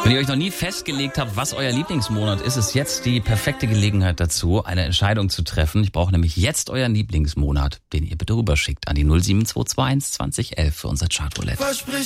Wenn ihr euch noch nie festgelegt habt, was euer Lieblingsmonat ist, ist jetzt die perfekte Gelegenheit dazu, eine Entscheidung zu treffen. Ich brauche nämlich jetzt euren Lieblingsmonat, den ihr bitte rüberschickt an die 07221 2011 für unser Chartroulette.